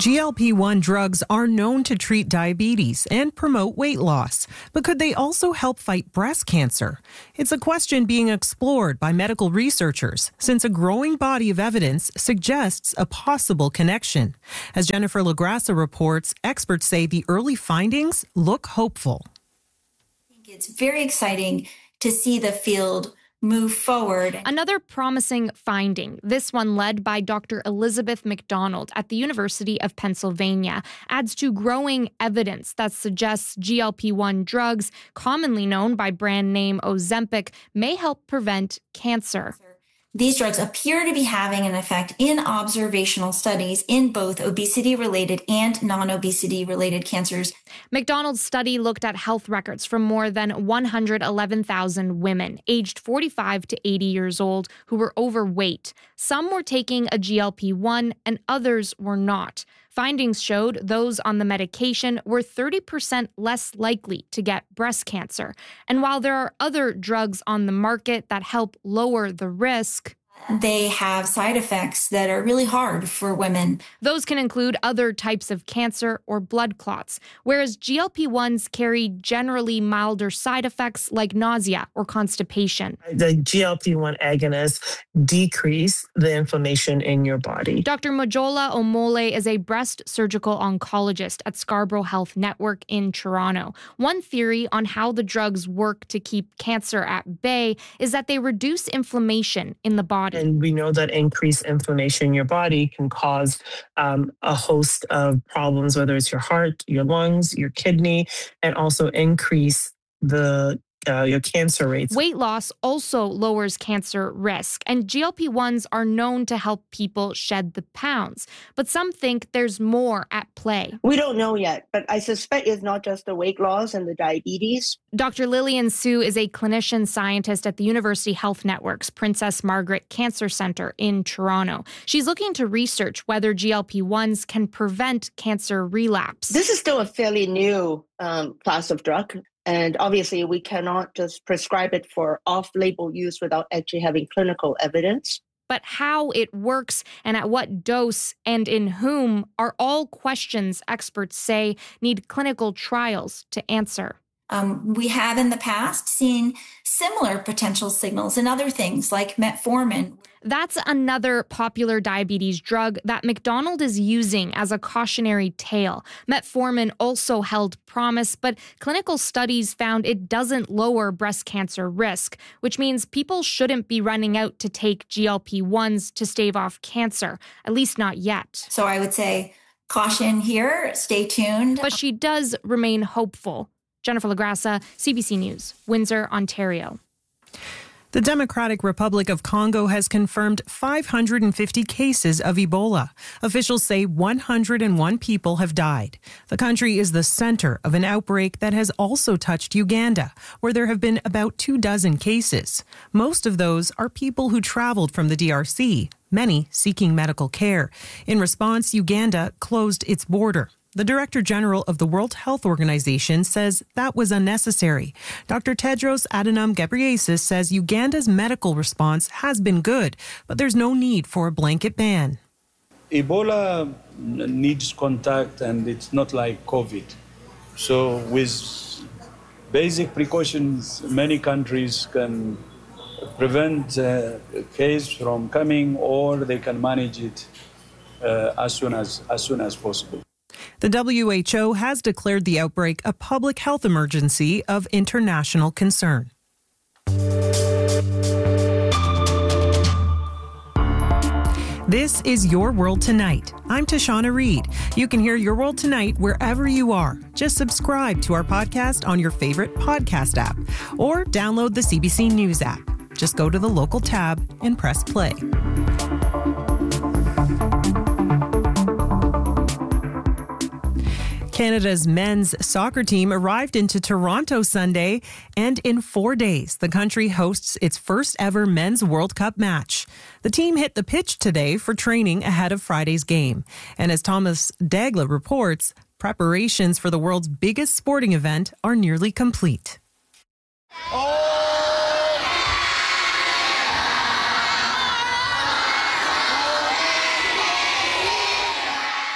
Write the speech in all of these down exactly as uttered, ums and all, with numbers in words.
G L P one drugs are known to treat diabetes and promote weight loss, but could they also help fight breast cancer? It's a question being explored by medical researchers since a growing body of evidence suggests a possible connection. As Jennifer LaGrassa reports, experts say the early findings look hopeful. I think it's very exciting to see the field move forward. Another promising finding, this one led by Doctor Elizabeth McDonald at the University of Pennsylvania, adds to growing evidence that suggests G L P one drugs, commonly known by brand name Ozempic, may help prevent cancer. These drugs appear to be having an effect in observational studies in both obesity-related and non-obesity-related cancers. McDonald's study looked at health records from more than one hundred eleven thousand women aged forty-five to eighty years old who were overweight. Some were taking a G L P one and others were not. Findings showed those on the medication were thirty percent less likely to get breast cancer. And while there are other drugs on the market that help lower the risk, they have side effects that are really hard for women. Those can include other types of cancer or blood clots, whereas G L P ones carry generally milder side effects like nausea or constipation. The G L P one agonists decrease the inflammation in your body. Doctor Mojola Omole is a breast surgical oncologist at Scarborough Health Network in Toronto. One theory on how the drugs work to keep cancer at bay is that they reduce inflammation in the body. And we know that increased inflammation in your body can cause um, a host of problems, whether it's your heart, your lungs, your kidney, and also increase the Uh, your cancer rates. Weight loss also lowers cancer risk, and G L P ones are known to help people shed the pounds. But some think there's more at play. We don't know yet, but I suspect it's not just the weight loss and the diabetes. Doctor Lillian Su is a clinician scientist at the University Health Network's Princess Margaret Cancer Centre in Toronto. She's looking to research whether G L P ones can prevent cancer relapse. This is still a fairly new um, class of drug. And obviously, we cannot just prescribe it for off-label use without actually having clinical evidence. But how it works and at what dose and in whom are all questions experts say need clinical trials to answer. Um, we have in the past seen similar potential signals in other things like metformin. That's another popular diabetes drug that McDonald is using as a cautionary tale. Metformin also held promise, but clinical studies found it doesn't lower breast cancer risk, which means people shouldn't be running out to take G L P ones to stave off cancer, at least not yet. So I would say caution here, stay tuned. But she does remain hopeful. Jennifer LaGrassa, C B C News, Windsor, Ontario. The Democratic Republic of Congo has confirmed five hundred fifty cases of Ebola. Officials say one hundred one people have died. The country is the center of an outbreak that has also touched Uganda, where there have been about two dozen cases. Most of those are people who traveled from the D R C, many seeking medical care. In response, Uganda closed its border. The Director General of the World Health Organization says that was unnecessary. Doctor Tedros Adhanom Ghebreyesus says Uganda's medical response has been good, but there's no need for a blanket ban. Ebola needs contact, and it's not like COVID. So with basic precautions, many countries can prevent a case from coming, or they can manage it uh, as soon as as soon as possible. The W H O has declared the outbreak a public health emergency of international concern. This is Your World Tonight. I'm Tashana Reed. You can hear Your World Tonight wherever you are. Just subscribe to our podcast on your favorite podcast app or download the C B C News app. Just go to the local tab and press play. Canada's men's soccer team arrived into Toronto Sunday, and in four days, the country hosts its first ever men's World Cup match. The team hit the pitch today for training ahead of Friday's game. And as Thomas Dagla reports, preparations for the world's biggest sporting event are nearly complete. Oh!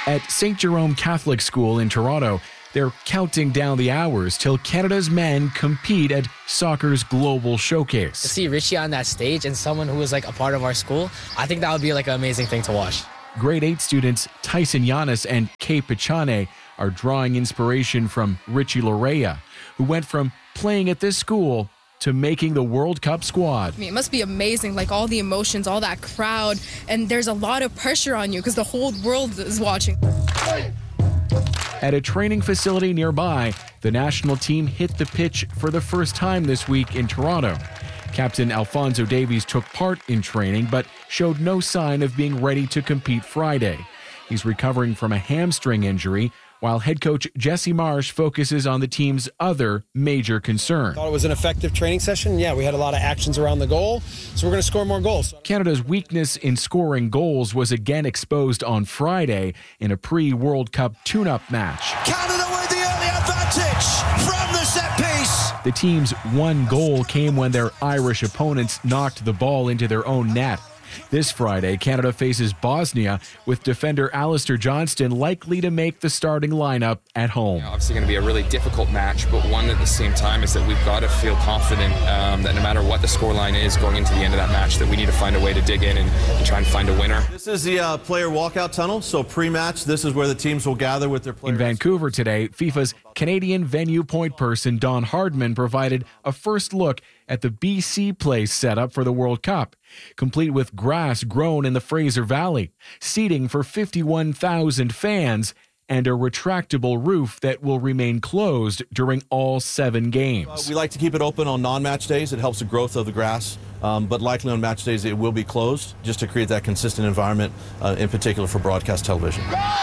At Saint Jerome Catholic School in Toronto, they're counting down the hours till Canada's men compete at soccer's global showcase. To see Richie on that stage and someone who is like a part of our school, I think that would be like an amazing thing to watch. Grade eight students Tyson Yanis and Kay Pichane are drawing inspiration from Richie Lorea, who went from playing at this school to making the World Cup squad. I mean, it must be amazing, like all the emotions, all that crowd, and there's a lot of pressure on you because the whole world is watching. At a training facility nearby, the national team hit the pitch for the first time this week in Toronto. Captain Alphonso Davies took part in training but showed no sign of being ready to compete Friday. He's recovering from a hamstring injury, while head coach Jesse Marsh focuses on the team's other major concern. Thought it was an effective training session. Yeah, we had a lot of actions around the goal, so we're going to score more goals. Canada's weakness in scoring goals was again exposed on Friday in a pre-World Cup tune-up match. Canada with the early advantage from the set piece. The team's one goal came when their Irish opponents knocked the ball into their own net. This Friday, Canada faces Bosnia, with defender Alistair Johnston likely to make the starting lineup at home. Yeah, obviously going to be a really difficult match, but one at the same time is that we've got to feel confident um, that no matter what the scoreline is going into the end of that match, that we need to find a way to dig in and, and try and find a winner. This is the uh, player walkout tunnel, so pre-match, this is where the teams will gather with their players. In Vancouver today, FIFA's Canadian venue point person Don Hardman provided a first look at the B C Place setup for the World Cup, complete with grass grown in the Fraser Valley, seating for fifty-one thousand fans, and a retractable roof that will remain closed during all seven games. Uh, we like to keep it open on non-match days. It helps the growth of the grass, um, but likely on match days it will be closed just to create that consistent environment, uh, in particular for broadcast television.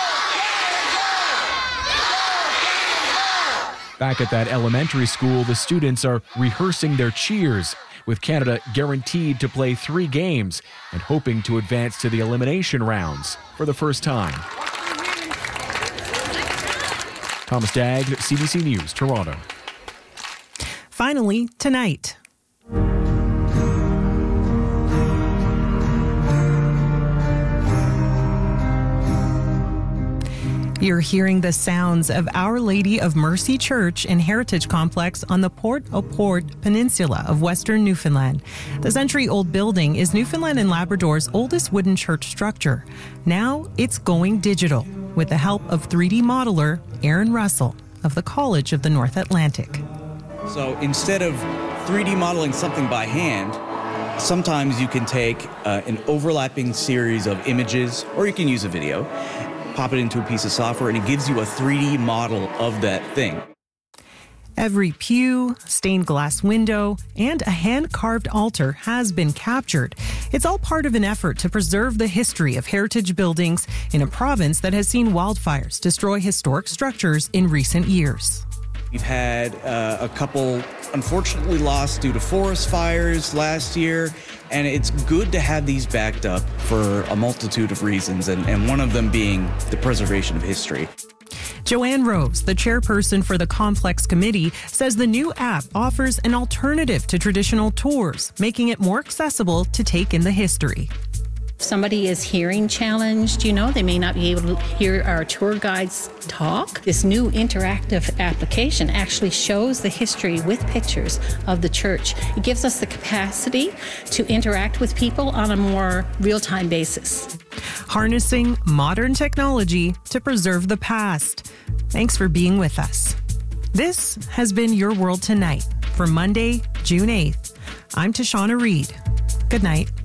Back at that elementary school, the students are rehearsing their cheers, with Canada guaranteed to play three games and hoping to advance to the elimination rounds for the first time. Thomas Dagg, C B C News, Toronto. Finally, tonight. You're hearing the sounds of Our Lady of Mercy Church and Heritage Complex on the Port-au-Port Peninsula of Western Newfoundland. The century-old building is Newfoundland and Labrador's oldest wooden church structure. Now it's going digital with the help of three D modeler Aaron Russell of the College of the North Atlantic. So instead of three D modeling something by hand, sometimes you can take uh, an overlapping series of images, or you can use a video, pop it into a piece of software, and it gives you a three D model of that thing. Every pew, stained glass window, and a hand-carved altar has been captured. It's all part of an effort to preserve the history of heritage buildings in a province that has seen wildfires destroy historic structures in recent years. We've had uh, a couple unfortunately lost due to forest fires last year, and it's good to have these backed up for a multitude of reasons, and, and one of them being the preservation of history. Joanne Rose, the chairperson for the Complex Committee, says the new app offers an alternative to traditional tours, making it more accessible to take in the history. If somebody is hearing challenged, you know, they may not be able to hear our tour guides talk. This new interactive application actually shows the history with pictures of the church. It gives us the capacity to interact with people on a more real-time basis. Harnessing modern technology to preserve the past. Thanks for being with us. This has been Your World Tonight for Monday, June eighth. I'm Tashana Reed. Good night.